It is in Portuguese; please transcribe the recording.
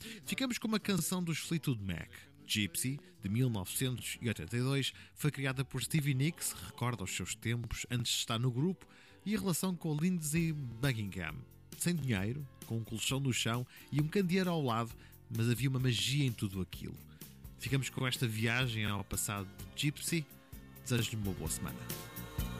Ficamos com uma canção dos Fleetwood Mac. Gypsy, de 1982, foi criada por Stevie Nicks, recorda os seus tempos antes de estar no grupo e a relação com Lindsey Buckingham. Sem dinheiro, com um colchão no chão e um candeeiro ao lado, mas havia uma magia em tudo aquilo. Ficamos com esta viagem ao passado de Gypsy. Desejo-lhe uma boa semana.